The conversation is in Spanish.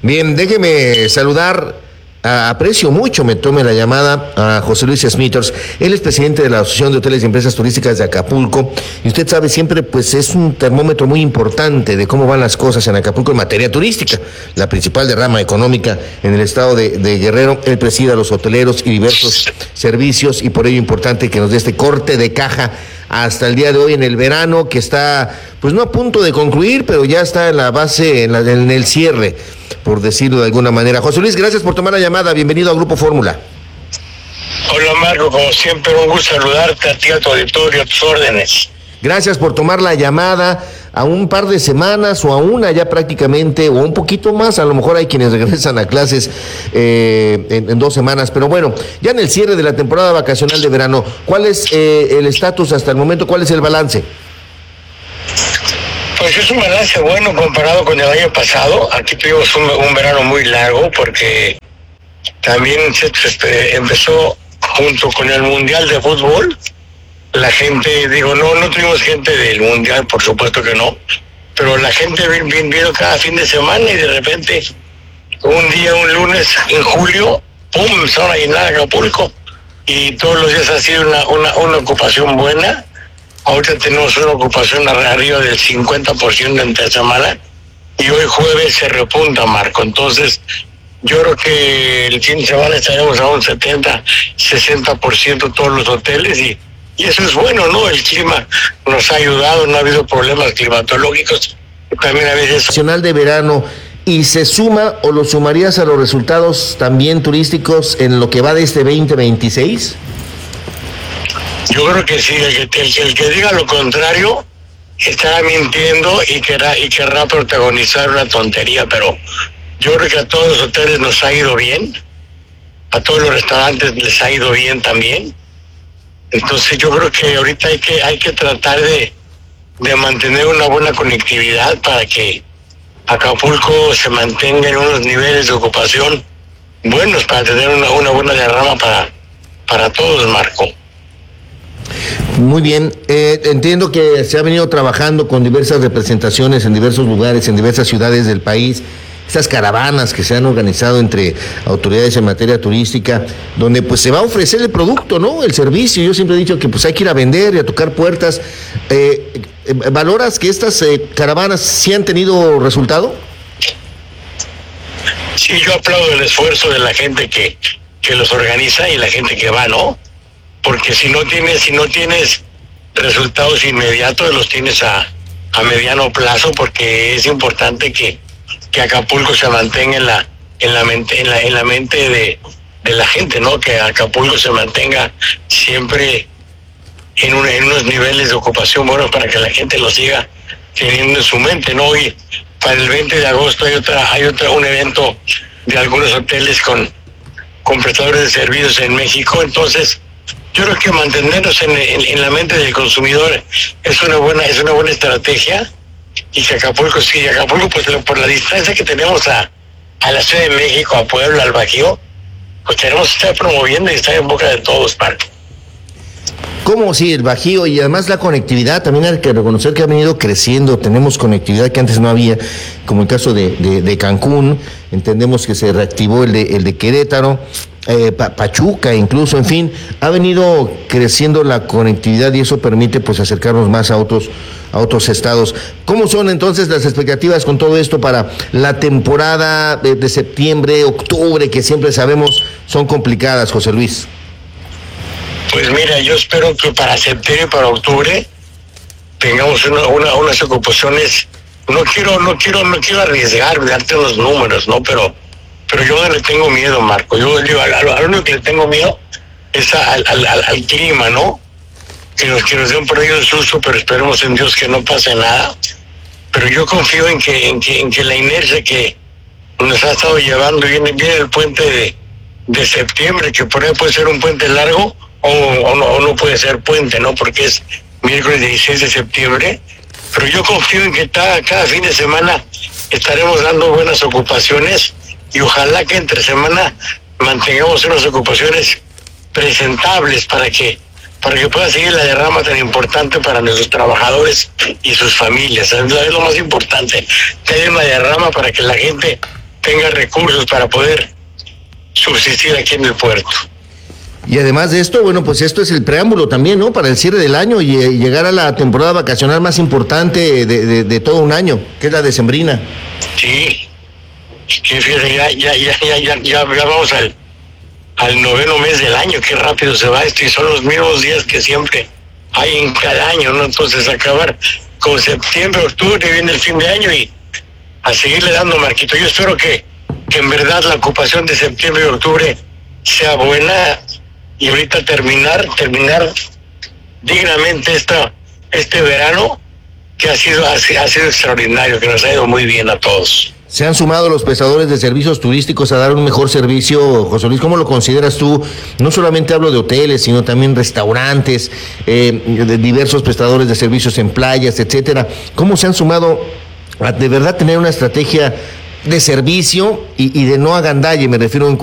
Bien, déjeme saludar, aprecio mucho, me tome la llamada a José Luis Smithers. Él es presidente de la Asociación de Hoteles y Empresas Turísticas de Acapulco, y usted sabe, siempre pues es un termómetro muy importante de cómo van las cosas en Acapulco en materia turística, la principal derrama económica en el estado de Guerrero. Él preside a los hoteleros y diversos servicios, y por ello importante que nos dé este corte de caja hasta el día de hoy en el verano, que está pues no a punto de concluir, pero ya está en la base, en el cierre, por decirlo de alguna manera. José Luis, gracias por tomar la llamada, bienvenido a Grupo Fórmula. Hola Marco, como siempre un gusto saludarte a ti, a tu auditorio, a tus órdenes. Gracias por tomar la llamada a un par de semanas o a una ya prácticamente, o un poquito más, a lo mejor hay quienes regresan a clases en 2 semanas, pero bueno, ya en el cierre de la temporada vacacional de verano, ¿cuál es el estatus hasta el momento? ¿Cuál es el balance? Pues es un balance bueno comparado con el año pasado. Aquí tuvimos un verano muy largo porque también empezó junto con el Mundial de Fútbol. La gente, no tuvimos gente del Mundial, por supuesto que no, pero la gente vino cada fin de semana y de repente un lunes en julio, ¡pum!, empezaron a llenar Acapulco y todos los días ha sido una ocupación buena. Ahorita tenemos una ocupación arriba del 50% entre semana y hoy jueves se repunta, Marco. Entonces, yo creo que el fin de semana estaremos a un 60% todos los hoteles y eso es bueno, ¿no? El clima nos ha ayudado, no ha habido problemas climatológicos. También a veces... Nacional de verano, ¿y se suma o lo sumarías a los resultados también turísticos en lo que va de este 2026? Yo creo que sí, el que diga lo contrario estará mintiendo y querrá protagonizar una tontería, pero yo creo que a todos los hoteles nos ha ido bien, a todos los restaurantes les ha ido bien también. Entonces yo creo que ahorita hay que tratar de mantener una buena conectividad para que Acapulco se mantenga en unos niveles de ocupación buenos para tener una buena derrama para todos, Marco. Muy bien, entiendo que se ha venido trabajando con diversas representaciones en diversos lugares, en diversas ciudades del país, estas caravanas que se han organizado entre autoridades en materia turística, donde pues se va a ofrecer el producto, ¿no? El servicio. Yo siempre he dicho que pues hay que ir a vender y a tocar puertas. ¿Valoras que estas caravanas sí han tenido resultado? Sí, yo aplaudo el esfuerzo de la gente que los organiza y la gente que va, ¿no? Porque si no tienes resultados inmediatos, los tienes a mediano plazo, porque es importante que Acapulco se mantenga en la mente de la gente, ¿no? Que Acapulco se mantenga siempre en unos niveles de ocupación buenos para que la gente lo siga teniendo en su mente, ¿no? Y para el 20 de agosto hay un evento de algunos hoteles con prestadores de servicios en México. Entonces yo creo que mantenernos en la mente del consumidor es una buena estrategia, y que Acapulco pues por la distancia que tenemos a la Ciudad de México, a Puebla, al Bajío, pues tenemos que estar promoviendo y estar en boca de todos, Marco. ¿Cómo? Sí, el Bajío, y además la conectividad, también hay que reconocer que ha venido creciendo. Tenemos conectividad que antes no había, como el caso de Cancún. Entendemos que se reactivó el de Querétaro, Pachuca incluso, en fin, ha venido creciendo la conectividad y eso permite pues acercarnos más a otros estados. ¿Cómo son entonces las expectativas con todo esto para la temporada de septiembre, octubre, que siempre sabemos son complicadas, José Luis? Pues mira, yo espero que para septiembre y para octubre tengamos unas ocupaciones. No quiero arriesgar, darte los números, ¿no? Pero yo no le tengo miedo, Marco. Yo digo, a lo único que le tengo miedo es al clima, ¿no? Que nos dé un perdido de susto, pero esperemos en Dios que no pase nada. Pero yo confío en que la inercia que nos ha estado llevando viene el puente de septiembre, que por ahí puede ser un puente largo o no puede ser puente, ¿no? Porque es miércoles 16 de septiembre. Pero yo confío en que cada fin de semana estaremos dando buenas ocupaciones y ojalá que entre semana mantengamos unas ocupaciones presentables para que pueda seguir la derrama tan importante para nuestros trabajadores y sus familias. Es lo más importante, que haya una derrama para que la gente tenga recursos para poder subsistir aquí en el puerto. Y además de esto, bueno, pues esto es el preámbulo también, ¿no? Para el cierre del año y llegar a la temporada vacacional más importante de todo un año, que es la decembrina. Sí, que fíjate, ya vamos al noveno mes del año, qué rápido se va esto, y son los mismos días que siempre hay en cada año, ¿no? Entonces acabar con septiembre, octubre, viene el fin de año y a seguirle dando, Marquito. Yo espero que en verdad la ocupación de septiembre y octubre sea buena y ahorita terminar dignamente este verano que ha sido extraordinario, que nos ha ido muy bien a todos. ¿Se han sumado los prestadores de servicios turísticos a dar un mejor servicio, José Luis? ¿Cómo lo consideras tú? No solamente hablo de hoteles, sino también restaurantes, de diversos prestadores de servicios en playas, etcétera. ¿Cómo se han sumado a de verdad tener una estrategia de servicio y de no agandalle? Me refiero en